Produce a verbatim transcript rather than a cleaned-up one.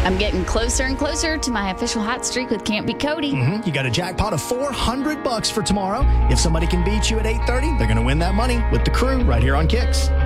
I'm getting closer and closer to my official hot streak with Can't Beat Cody. Mm-hmm. You got a jackpot of four hundred bucks for tomorrow. If somebody can beat you at eight thirty, they're going to win that money with the crew right here on Kicks.